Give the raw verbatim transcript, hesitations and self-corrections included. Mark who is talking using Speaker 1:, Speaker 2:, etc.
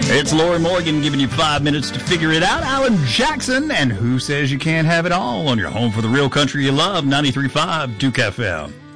Speaker 1: It's Lori Morgan giving you five minutes to figure it out. Alan Jackson and Who Says You Can't Have It All on your home for the real country you love, ninety-three point five Duke F M.